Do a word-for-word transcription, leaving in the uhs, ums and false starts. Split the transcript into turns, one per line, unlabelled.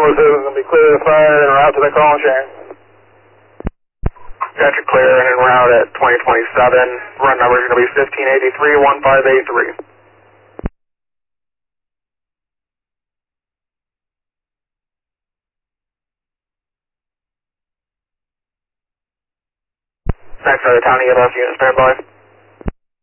four says it's going to be clear to fire and route to the call chain.
Gotcha, clear and en route at twenty twenty-seven. Run number is going to be fifteen eighty-three, one five eight three. Next, are the Tony E L S unit standby.